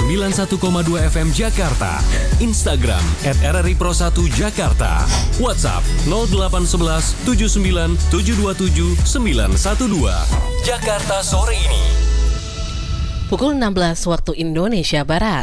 91,2 FM Jakarta, Instagram @RRI Pro1 Jakarta, WhatsApp 0811 79 727 912. Jakarta sore ini. Pukul 16 waktu Indonesia Barat.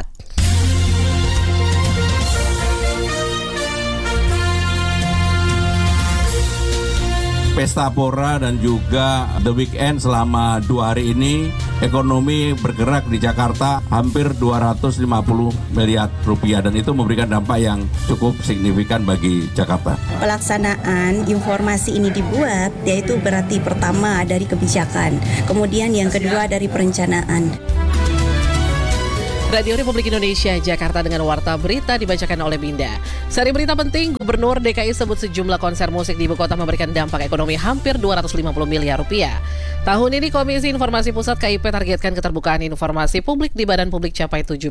Pesta Pora dan juga The Weekend selama 2 hari ini, ekonomi bergerak di Jakarta hampir 250 miliar rupiah dan itu memberikan dampak yang cukup signifikan bagi Jakarta. Pelaksanaan informasi ini dibuat yaitu berarti pertama dari kebijakan, kemudian yang kedua dari perencanaan. Radio Republik Indonesia, Jakarta dengan Warta Berita dibacakan oleh Binda. Sari berita penting, Gubernur DKI sebut sejumlah konser musik di ibu kota memberikan dampak ekonomi hampir 250 miliar rupiah. Tahun ini Komisi Informasi Pusat KIP targetkan keterbukaan informasi publik di badan publik capai 75%.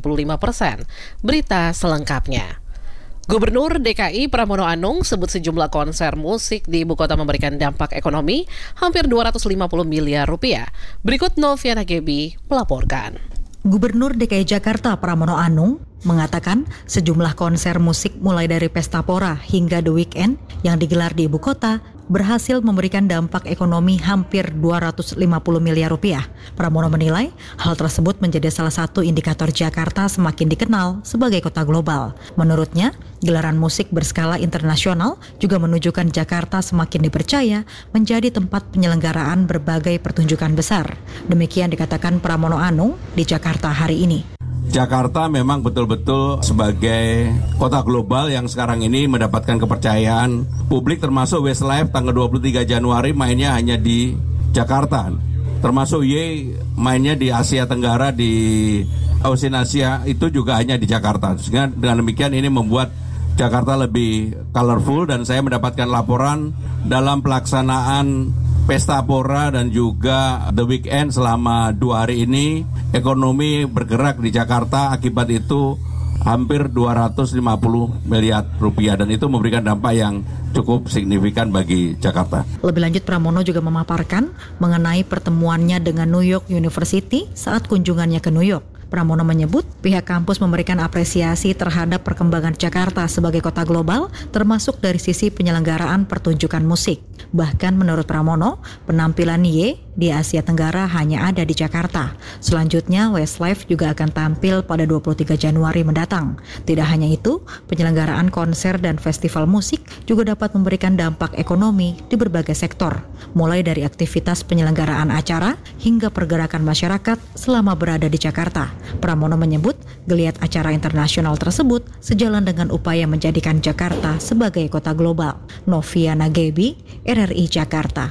Berita selengkapnya. Gubernur DKI Pramono Anung sebut sejumlah konser musik di ibu kota memberikan dampak ekonomi hampir 250 miliar rupiah. Berikut Noviana Gebi melaporkan. Gubernur DKI Jakarta Pramono Anung mengatakan sejumlah konser musik mulai dari Pesta Pora hingga The Weekend yang digelar di ibu kota berhasil memberikan dampak ekonomi hampir 250 miliar rupiah. Pramono menilai hal tersebut menjadi salah satu indikator Jakarta semakin dikenal sebagai kota global. Menurutnya, gelaran musik berskala internasional juga menunjukkan Jakarta semakin dipercaya menjadi tempat penyelenggaraan berbagai pertunjukan besar. Demikian dikatakan Pramono Anung di Jakarta hari ini. Jakarta memang betul-betul sebagai kota global yang sekarang ini mendapatkan kepercayaan publik, termasuk Westlife tanggal 23 Januari mainnya hanya di Jakarta. Termasuk mainnya di Asia Tenggara, di Oceania itu juga hanya di Jakarta. Sehingga dengan demikian ini membuat Jakarta lebih colorful dan saya mendapatkan laporan dalam pelaksanaan Pesta Pora dan juga The Weekend selama 2 hari ini, ekonomi bergerak di Jakarta akibat itu hampir 250 miliar rupiah dan itu memberikan dampak yang cukup signifikan bagi Jakarta. Lebih lanjut, Pramono juga memaparkan mengenai pertemuannya dengan New York University saat kunjungannya ke New York. Pramono menyebut pihak kampus memberikan apresiasi terhadap perkembangan Jakarta sebagai kota global, termasuk dari sisi penyelenggaraan pertunjukan musik. Bahkan menurut Pramono, penampilan Ye di Asia Tenggara hanya ada di Jakarta. Selanjutnya, Westlife juga akan tampil pada 23 Januari mendatang. Tidak hanya itu, penyelenggaraan konser dan festival musik juga dapat memberikan dampak ekonomi di berbagai sektor, mulai dari aktivitas penyelenggaraan acara hingga pergerakan masyarakat selama berada di Jakarta. Pramono menyebut geliat acara internasional tersebut sejalan dengan upaya menjadikan Jakarta sebagai kota global. Noviana Gebi, RRI Jakarta.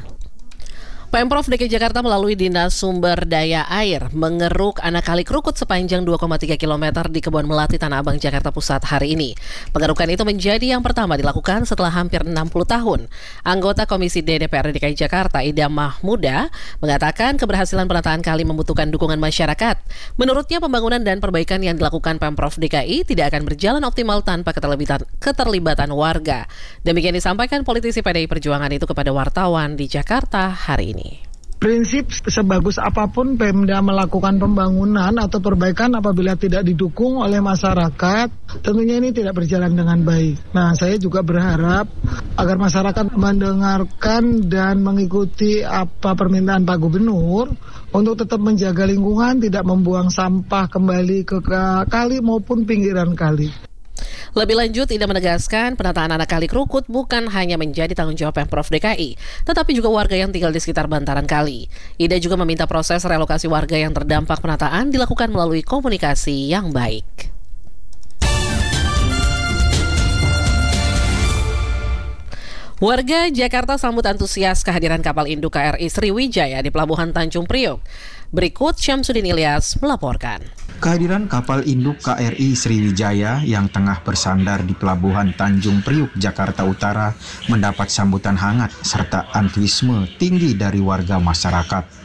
Pemprov DKI Jakarta melalui Dinas Sumber Daya Air mengeruk anak kali kerukut sepanjang 2,3 km di Kebun Melati Tanah Abang, Jakarta Pusat hari ini. Pengerukan itu menjadi yang pertama dilakukan setelah hampir 60 tahun. Anggota Komisi D DPRD DKI Jakarta, Ida Mahmuda, mengatakan keberhasilan penataan kali membutuhkan dukungan masyarakat. Menurutnya, pembangunan dan perbaikan yang dilakukan Pemprov DKI tidak akan berjalan optimal tanpa keterlibatan warga. Demikian disampaikan politisi PDI Perjuangan itu kepada wartawan di Jakarta hari ini. Prinsip sebagus apapun Pemda melakukan pembangunan atau perbaikan apabila tidak didukung oleh masyarakat, tentunya ini tidak berjalan dengan baik. Nah, saya juga berharap agar masyarakat mendengarkan dan mengikuti apa permintaan Pak Gubernur untuk tetap menjaga lingkungan, tidak membuang sampah kembali ke kali maupun pinggiran kali. Lebih lanjut, Ida menegaskan penataan anak kali kerukut bukan hanya menjadi tanggung jawab Pemprov DKI, tetapi juga warga yang tinggal di sekitar bantaran kali. Ida juga meminta proses relokasi warga yang terdampak penataan dilakukan melalui komunikasi yang baik. Warga Jakarta sambut antusias kehadiran kapal induk KRI Sriwijaya di Pelabuhan Tanjung Priok. Berikut Syamsuddin Ilyas melaporkan. Kehadiran kapal induk KRI Sriwijaya yang tengah bersandar di Pelabuhan Tanjung Priok, Jakarta Utara mendapat sambutan hangat serta antusiasme tinggi dari warga masyarakat.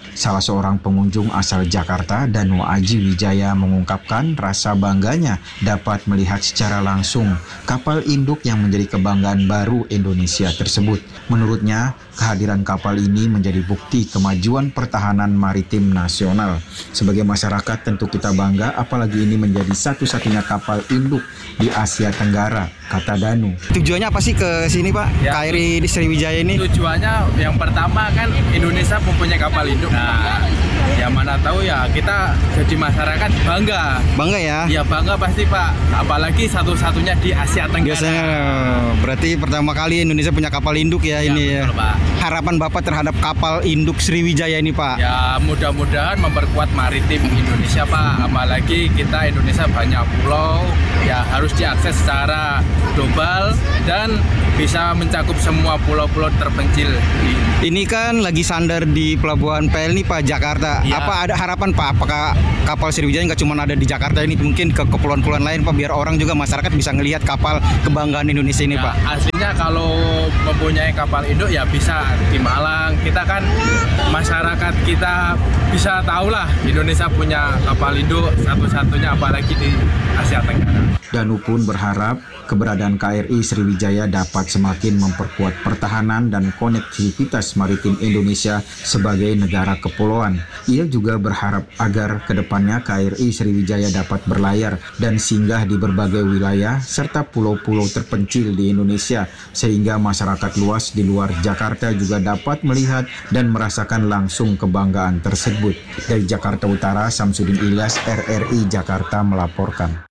Salah seorang pengunjung asal Jakarta, Danu Aji Wijaya, mengungkapkan rasa bangganya dapat melihat secara langsung kapal induk yang menjadi kebanggaan baru Indonesia tersebut. Menurutnya, kehadiran kapal ini menjadi bukti kemajuan pertahanan maritim nasional. Sebagai masyarakat tentu kita bangga, apalagi ini menjadi satu-satunya kapal induk di Asia Tenggara, kata Danu. Tujuannya apa sih ke sini, Pak? Ya, KRI di Sriwijaya ini? Tujuannya yang pertama kan Indonesia mempunyai kapal induk. Nah, yang mana tahu ya kita jadi masyarakat bangga. Bangga ya? Ya bangga pasti Pak. Apalagi satu-satunya di Asia Tenggara. Biasanya berarti pertama kali Indonesia punya kapal induk ya, ini betul, ya. Pak. Harapan Bapak terhadap kapal induk Sriwijaya ini, Pak? Ya mudah-mudahan memperkuat maritim Indonesia Pak. Apalagi kita Indonesia banyak pulau, ya harus diakses secara global dan bisa mencakup semua pulau-pulau terpencil. Ini kan lagi sandar di Pelabuhan PL nih Pak, Jakarta. Ya. Apa ada harapan Pak? Apakah kapal Sriwijaya nggak cuma ada di Jakarta ini, mungkin ke kepulauan-kepulauan lain Pak, biar orang juga masyarakat bisa ngelihat kapal kebanggaan Indonesia ini Ya, Pak? aslinya kalau mempunyai kapal induk ya bisa di Malang. Kita kan masyarakat kita bisa tahulah Indonesia punya kapal induk satu-satunya apalagi di Asia Tenggara. Danu pun berharap keberadaan KRI Sriwijaya dapat semakin memperkuat pertahanan dan konektivitas maritim Indonesia sebagai negara kepulauan. Ia juga berharap agar kedepannya KRI Sriwijaya dapat berlayar dan singgah di berbagai wilayah serta pulau-pulau terpencil di Indonesia, sehingga masyarakat luas di luar Jakarta juga dapat melihat dan merasakan langsung kebanggaan tersebut. Dari Jakarta Utara, Samsudin Ilyas, RRI Jakarta melaporkan.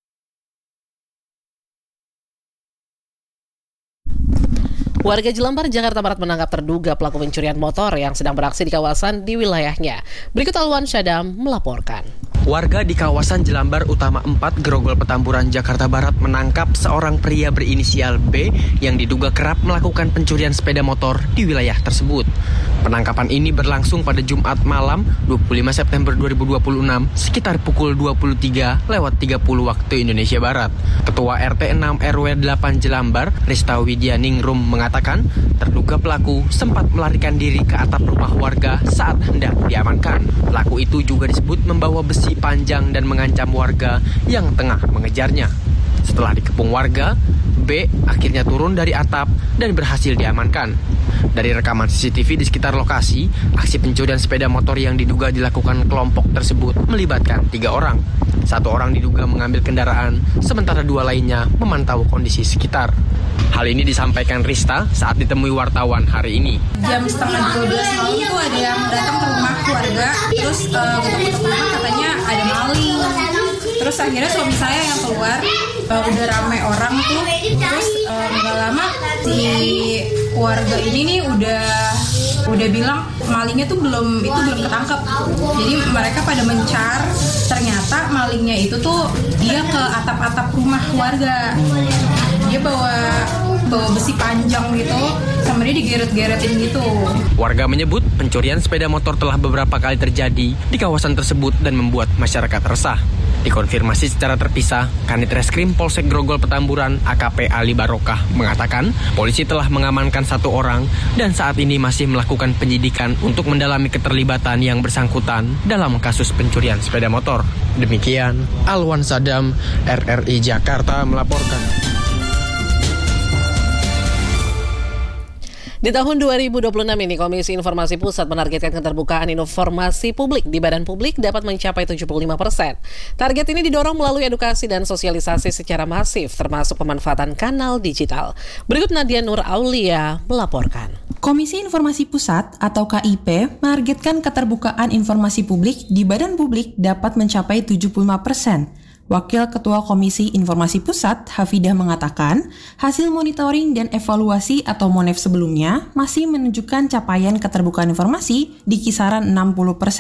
Warga Jelambar, Jakarta Barat menangkap terduga pelaku pencurian motor yang sedang beraksi di kawasan di wilayahnya. Berikut Alwan Syadam melaporkan. Warga di kawasan Jelambar Utama 4, Grogol Petamburan, Jakarta Barat menangkap seorang pria berinisial B yang diduga kerap melakukan pencurian sepeda motor di wilayah tersebut. Penangkapan ini berlangsung pada Jumat malam 25 September 2026 sekitar pukul 23:30 waktu Indonesia Barat. Ketua RT 6 RW 8 Jelambar, Rista Widyaningrum mengatakan terduga pelaku sempat melarikan diri ke atap rumah warga saat hendak diamankan. Pelaku itu juga disebut membawa besi panjang dan mengancam warga yang tengah mengejarnya. Setelah dikepung warga, B akhirnya turun dari atap dan berhasil diamankan. Dari rekaman CCTV di sekitar lokasi, aksi pencurian sepeda motor yang diduga dilakukan kelompok tersebut melibatkan 3 orang. 1 orang diduga mengambil kendaraan, sementara 2 lainnya memantau kondisi sekitar. Hal ini disampaikan Rista saat ditemui wartawan hari ini. Jam setengah 12 malam tuh ada yang datang ke rumah keluarga, terus ketuk-ketuk rumah katanya ada maling. Terus akhirnya suami saya yang keluar, udah rame orang tuh, terus nggak lama si keluarga ini nih udah bilang malingnya tuh belum ketangkep. Jadi mereka pada mencar, ternyata malingnya itu tuh dia ke atap-atap rumah warga. Dia bawa besi panjang gitu, sama dia digeret-geretin gitu. Warga menyebut pencurian sepeda motor telah beberapa kali terjadi di kawasan tersebut dan membuat masyarakat resah. Dikonfirmasi secara terpisah, Kanit Reskrim Polsek Grogol Petamburan AKP Ali Barokah mengatakan polisi telah mengamankan 1 orang dan saat ini masih melakukan penyidikan untuk mendalami keterlibatan yang bersangkutan dalam kasus pencurian sepeda motor. Demikian, Alwan Sadam, RRI Jakarta melaporkan. Di tahun 2026 ini, Komisi Informasi Pusat menargetkan keterbukaan informasi publik di badan publik dapat mencapai 75%. Target ini didorong melalui edukasi dan sosialisasi secara masif, termasuk pemanfaatan kanal digital. Berikut Nadia Nur Aulia melaporkan. Komisi Informasi Pusat atau KIP menargetkan keterbukaan informasi publik di badan publik dapat mencapai 75%. Wakil Ketua Komisi Informasi Pusat, Hafidah mengatakan, hasil monitoring dan evaluasi atau MONEF sebelumnya masih menunjukkan capaian keterbukaan informasi di kisaran 60%.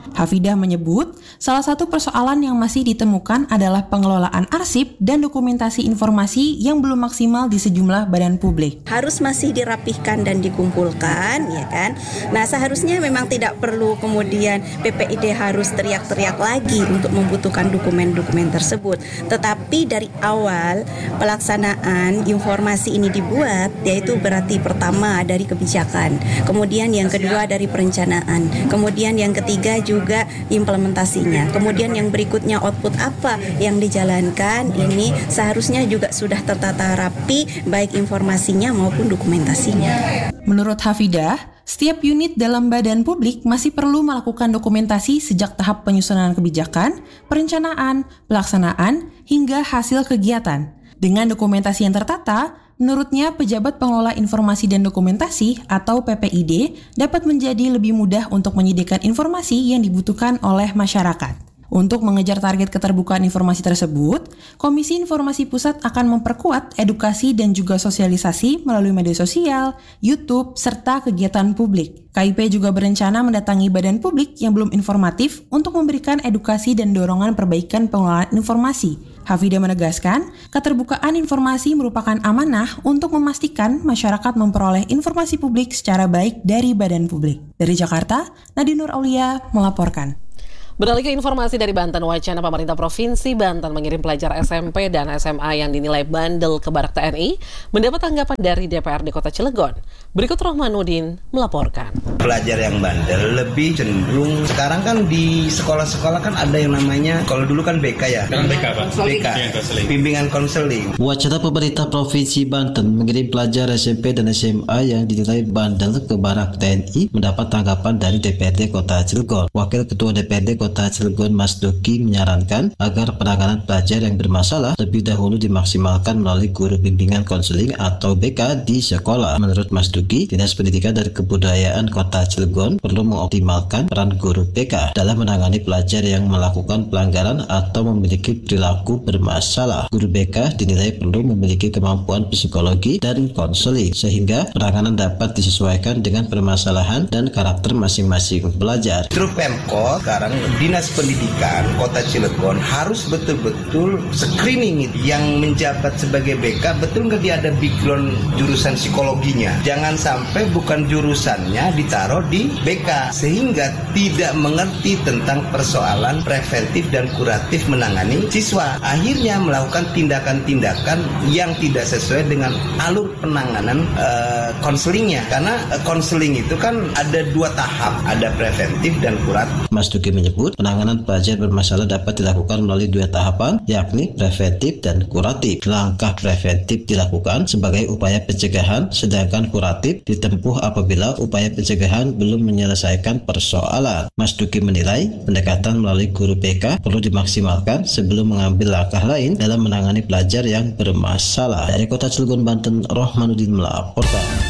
Hafidah menyebut, salah satu persoalan yang masih ditemukan adalah pengelolaan arsip dan dokumentasi informasi yang belum maksimal di sejumlah badan publik. Harus masih dirapihkan dan dikumpulkan, ya kan? Nah, seharusnya memang tidak perlu kemudian PPID harus teriak-teriak lagi untuk membutuhkan dokumen-dokumen tersebut. Tetapi dari awal pelaksanaan informasi ini dibuat, yaitu berarti pertama dari kebijakan, kemudian yang kedua dari perencanaan, kemudian yang ketiga juga implementasinya. Kemudian yang berikutnya output apa yang dijalankan, ini seharusnya juga sudah tertata rapi baik informasinya maupun dokumentasinya. Menurut Hafidah, setiap unit dalam badan publik masih perlu melakukan dokumentasi sejak tahap penyusunan kebijakan, perencanaan, pelaksanaan, hingga hasil kegiatan. Dengan dokumentasi yang tertata, menurutnya pejabat pengelola informasi dan dokumentasi atau PPID dapat menjadi lebih mudah untuk menyediakan informasi yang dibutuhkan oleh masyarakat. Untuk mengejar target keterbukaan informasi tersebut, Komisi Informasi Pusat akan memperkuat edukasi dan juga sosialisasi melalui media sosial, YouTube, serta kegiatan publik. KIP juga berencana mendatangi badan publik yang belum informatif untuk memberikan edukasi dan dorongan perbaikan pengelolaan informasi. Hafidah menegaskan, keterbukaan informasi merupakan amanah untuk memastikan masyarakat memperoleh informasi publik secara baik dari badan publik. Dari Jakarta, Nadine Nur Aulia melaporkan. Beralih ke informasi dari Banten, wacana pemerintah Provinsi Banten mengirim pelajar SMP dan SMA yang dinilai bandel ke Barak TNI mendapat tanggapan dari DPRD Kota Cilegon. Berikut Rohmanuddin melaporkan. Pelajar yang bandel lebih cenderung, sekarang kan di sekolah-sekolah kan ada yang namanya, kalau dulu kan BK ya. BK Pak? BK, bimbingan konseling. Wacana pemerintah Provinsi Banten mengirim pelajar SMP dan SMA yang dinilai bandel ke Barak TNI mendapat tanggapan dari DPRD Kota Cilegon. Wakil Ketua DPRD Kota Cilegon Mas Doki menyarankan agar penanganan pelajar yang bermasalah lebih dahulu dimaksimalkan melalui guru bimbingan konseling atau BK di sekolah. Menurut Mas Doki, Dinas Pendidikan dan Kebudayaan Kota Cilegon perlu mengoptimalkan peran guru BK dalam menangani pelajar yang melakukan pelanggaran atau memiliki perilaku bermasalah. Guru BK dinilai perlu memiliki kemampuan psikologi dan konseling sehingga penanganan dapat disesuaikan dengan permasalahan dan karakter masing-masing pelajar. Truk Pemkot sekarang Dinas Pendidikan Kota Cilegon harus betul-betul screening yang menjabat sebagai BK, betul nggak dia ada background jurusan psikologinya. Jangan sampai bukan jurusannya ditaruh di BK sehingga tidak mengerti tentang persoalan preventif dan kuratif menangani siswa. Akhirnya melakukan tindakan-tindakan yang tidak sesuai dengan alur penanganan konselingnya. Karena konseling itu kan ada dua tahap, ada preventif dan kuratif. Mas Duki menyebut penanganan pelajar bermasalah dapat dilakukan melalui dua tahapan, yakni preventif dan kuratif. Langkah preventif dilakukan sebagai upaya pencegahan, sedangkan kuratif ditempuh apabila upaya pencegahan belum menyelesaikan persoalan. Mas Duki menilai pendekatan melalui guru BK perlu dimaksimalkan sebelum mengambil langkah lain dalam menangani pelajar yang bermasalah. Dari Kota Cilegon, Banten, Rohmanuddin melaporkan.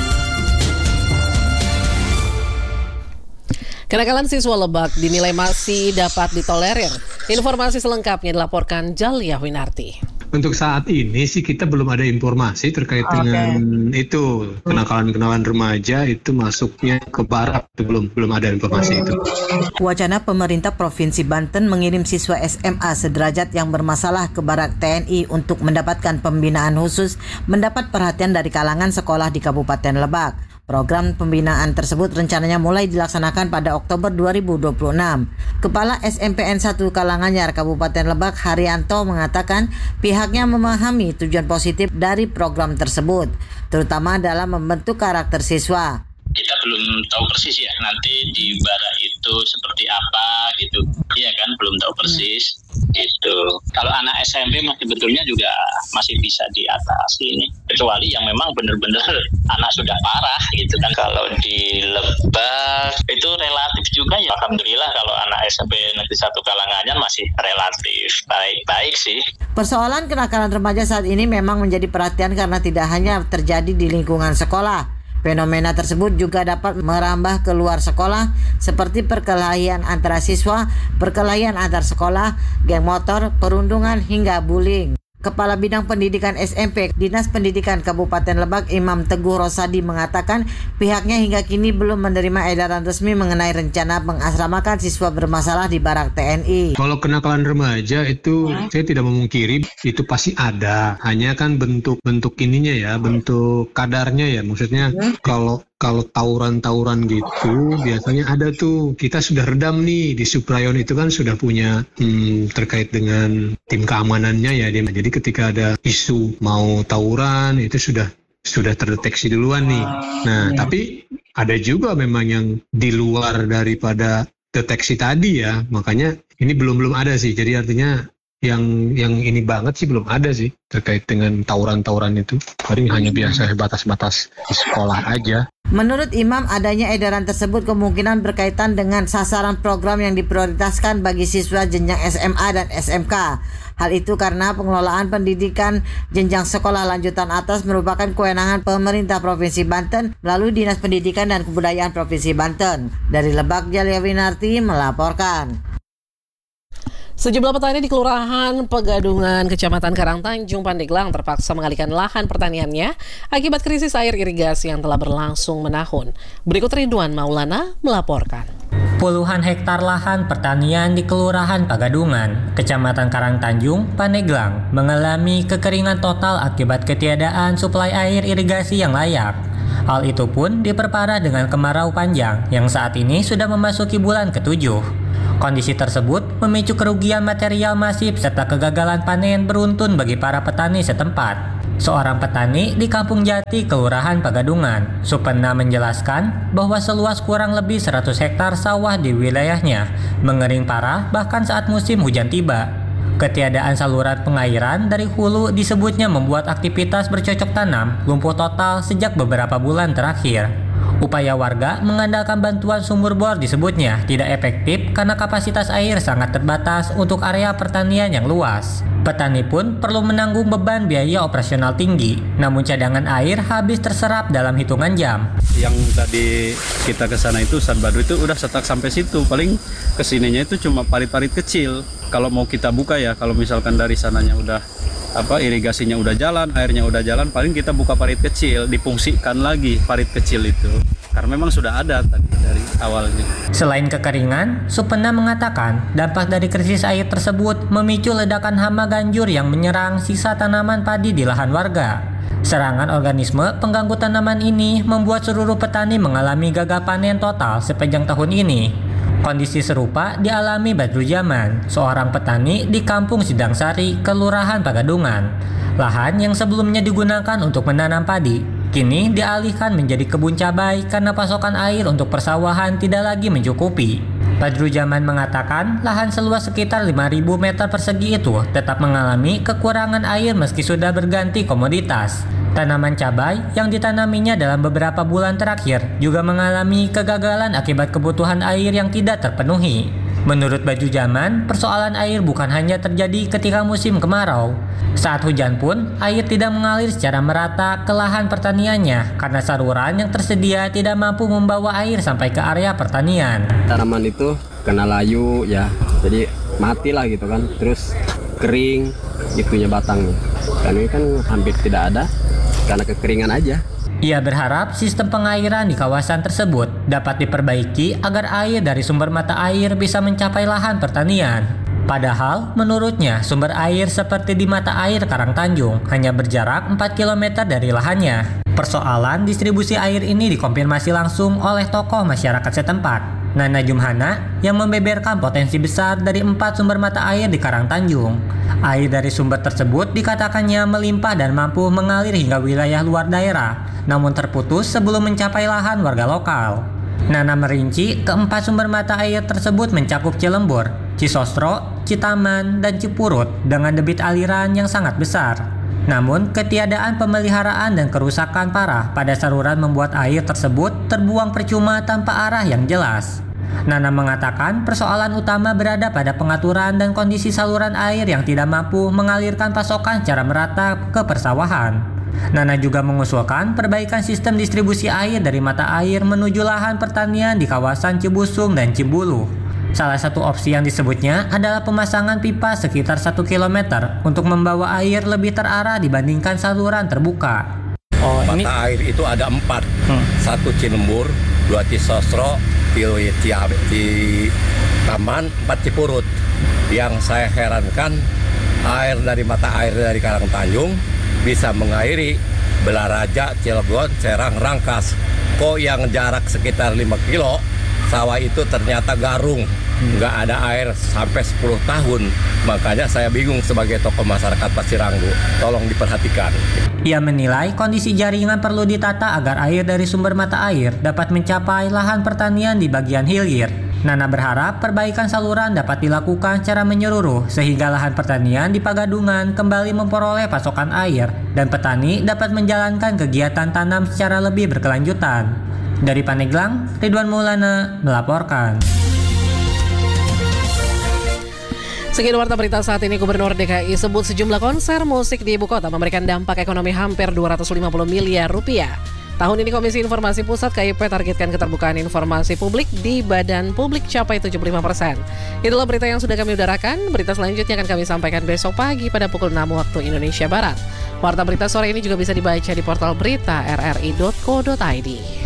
Kenakalan siswa Lebak dinilai masih dapat ditolerir. Informasi selengkapnya dilaporkan Jalia Winarti. Untuk saat ini sih kita belum ada informasi terkait dengan itu kenakalan remaja itu masuknya ke barak, belum ada informasi itu. Wacana pemerintah Provinsi Banten mengirim siswa SMA sederajat yang bermasalah ke Barak TNI untuk mendapatkan pembinaan khusus mendapat perhatian dari kalangan sekolah di Kabupaten Lebak. Program pembinaan tersebut rencananya mulai dilaksanakan pada Oktober 2026. Kepala SMPN 1 Kalanganyar Kabupaten Lebak Haryanto mengatakan pihaknya memahami tujuan positif dari program tersebut, terutama dalam membentuk karakter siswa. Kita belum tahu persis ya nanti di barak itu seperti apa gitu, iya kan, belum tahu persis gitu. Kalau anak SMP sebetulnya juga masih bisa diatasi ini, kecuali yang memang benar-benar anak sudah parah gitu kan. Kalau di Lebak itu relatif juga ya, alhamdulillah kalau anak SMP Negeri 1 Kalanganyar masih relatif baik-baik sih. Persoalan kenakalan remaja saat ini memang menjadi perhatian karena tidak hanya terjadi di lingkungan sekolah. Fenomena tersebut juga dapat merambah keluar sekolah seperti perkelahian antara siswa, perkelahian antar sekolah, geng motor, perundungan hingga bullying. Kepala Bidang Pendidikan SMP Dinas Pendidikan Kabupaten Lebak Imam Teguh Rosadi mengatakan pihaknya hingga kini belum menerima edaran resmi mengenai rencana mengasramakan siswa bermasalah di barak TNI. Kalau kenakalan remaja itu saya tidak memungkiri itu pasti ada, hanya kan bentuk ininya ya, bentuk kadarnya ya, maksudnya kalau tawuran-tawuran gitu biasanya ada tuh, kita sudah redam nih di Suprayon itu kan sudah punya terkait dengan tim keamanannya ya, jadi ketika ada isu mau tawuran itu sudah terdeteksi duluan nih. Nah tapi ada juga memang yang di luar daripada deteksi tadi ya, makanya ini belum ada sih, jadi artinya yang ini banget sih belum ada sih terkait dengan tawuran-tawuran itu, paling hanya biasa batas-batas di sekolah aja. Menurut Imam, adanya edaran tersebut kemungkinan berkaitan dengan sasaran program yang diprioritaskan bagi siswa jenjang SMA dan SMK. Hal itu karena pengelolaan pendidikan jenjang sekolah lanjutan atas merupakan kewenangan pemerintah Provinsi Banten melalui Dinas Pendidikan dan Kebudayaan Provinsi Banten. Dari Lebak, Jalia Winarti melaporkan. Sejumlah petani di Kelurahan Pegadungan, Kecamatan Karangtanjung, Pandeglang terpaksa mengalihkan lahan pertaniannya akibat krisis air irigasi yang telah berlangsung menahun. Berikut Ridwan Maulana melaporkan. Puluhan hektar lahan pertanian di Kelurahan Pegadungan, Kecamatan Karangtanjung, Pandeglang mengalami kekeringan total akibat ketiadaan suplai air irigasi yang layak. Hal itu pun diperparah dengan kemarau panjang yang saat ini sudah memasuki bulan ke-7. Kondisi tersebut memicu kerugian material masif serta kegagalan panen beruntun bagi para petani setempat. Seorang petani di Kampung Jati, Kelurahan Pegadungan, Supena menjelaskan bahwa seluas kurang lebih 100 hektar sawah di wilayahnya mengering parah bahkan saat musim hujan tiba. Ketiadaan saluran pengairan dari hulu disebutnya membuat aktivitas bercocok tanam lumpuh total sejak beberapa bulan terakhir. Upaya warga mengandalkan bantuan sumur bor disebutnya tidak efektif karena kapasitas air sangat terbatas untuk area pertanian yang luas. Petani pun perlu menanggung beban biaya operasional tinggi, namun cadangan air habis terserap dalam hitungan jam. Yang tadi kita ke sana itu Sadbadu itu udah setak sampai situ, paling kesininya itu cuma parit-parit kecil. Kalau mau kita buka ya, kalau misalkan dari sananya udah irigasinya udah jalan, airnya udah jalan, paling kita buka parit kecil, difungsikan lagi parit kecil itu. Karena memang sudah ada tadi dari awalnya. Selain kekeringan, Supena mengatakan dampak dari krisis air tersebut memicu ledakan hama ganjur yang menyerang sisa tanaman padi di lahan warga. Serangan organisme pengganggu tanaman ini membuat seluruh petani mengalami gagal panen total sepanjang tahun ini. Kondisi serupa dialami Badrujaman, seorang petani di Kampung Sidangsari, Kelurahan Pegadungan. Lahan yang sebelumnya digunakan untuk menanam padi, kini dialihkan menjadi kebun cabai karena pasokan air untuk persawahan tidak lagi mencukupi. Badrujaman mengatakan lahan seluas sekitar 5.000 meter persegi itu tetap mengalami kekurangan air meski sudah berganti komoditas. Tanaman cabai yang ditanaminya dalam beberapa bulan terakhir juga mengalami kegagalan akibat kebutuhan air yang tidak terpenuhi. Menurut Badrujaman, persoalan air bukan hanya terjadi ketika musim kemarau. Saat hujan pun, air tidak mengalir secara merata ke lahan pertaniannya karena saluran yang tersedia tidak mampu membawa air sampai ke area pertanian. Tanaman itu kena layu ya, jadi matilah gitu kan, terus kering itunya batangnya. Karena ini kan hampir tidak ada karena kekeringan aja. Ia berharap sistem pengairan di kawasan tersebut dapat diperbaiki agar air dari sumber mata air bisa mencapai lahan pertanian. Padahal menurutnya sumber air seperti di mata air Karangtanjung hanya berjarak 4 km dari lahannya. Persoalan distribusi air ini dikonfirmasi langsung oleh tokoh masyarakat setempat, Nana Jumhana, yang membeberkan potensi besar dari 4 sumber mata air di Karangtanjung. Air dari sumber tersebut dikatakannya melimpah dan mampu mengalir hingga wilayah luar daerah, namun terputus sebelum mencapai lahan warga lokal. Nana merinci keempat sumber mata air tersebut mencakup Cilembur, Cisosro, Citaman, dan Cipurut dengan debit aliran yang sangat besar. Namun, ketiadaan pemeliharaan dan kerusakan parah pada saluran membuat air tersebut terbuang percuma tanpa arah yang jelas. Nana mengatakan persoalan utama berada pada pengaturan dan kondisi saluran air yang tidak mampu mengalirkan pasokan secara merata ke persawahan. Nana juga mengusulkan perbaikan sistem distribusi air dari mata air menuju lahan pertanian di kawasan Cibusung dan Cibulu. Salah satu opsi yang disebutnya adalah pemasangan pipa sekitar 1 km untuk membawa air lebih terarah dibandingkan saluran terbuka. Mata air itu ada 4, 1 Cilembur, 2 Cisosro, 3 di Taman, 4 Cipurut. Yang saya herankan, air dari mata air dari Karangtanjung bisa mengairi Belaraja, Cilegon, Serang, Rangkas. Kok yang jarak sekitar 5 kilo, sawah itu ternyata garung, nggak ada air sampai 10 tahun. Makanya saya bingung sebagai tokoh masyarakat Pasiranggu, tolong diperhatikan. Ia menilai kondisi jaringan perlu ditata agar air dari sumber mata air dapat mencapai lahan pertanian di bagian hilir. Nana berharap perbaikan saluran dapat dilakukan secara menyeluruh sehingga lahan pertanian di Pagadungan kembali memperoleh pasokan air dan petani dapat menjalankan kegiatan tanam secara lebih berkelanjutan. Dari Pandeglang, Ridwan Maulana melaporkan. Sekian warta berita saat ini. Gubernur DKI sebut sejumlah konser musik di ibu kota memberikan dampak ekonomi hampir 250 miliar rupiah. Tahun ini Komisi Informasi Pusat KIP targetkan keterbukaan informasi publik di badan publik capai 75%. Itulah berita yang sudah kami udarakan. Berita selanjutnya akan kami sampaikan besok pagi pada pukul 6 waktu Indonesia Barat. Warta berita sore ini juga bisa dibaca di portal berita rri.co.id.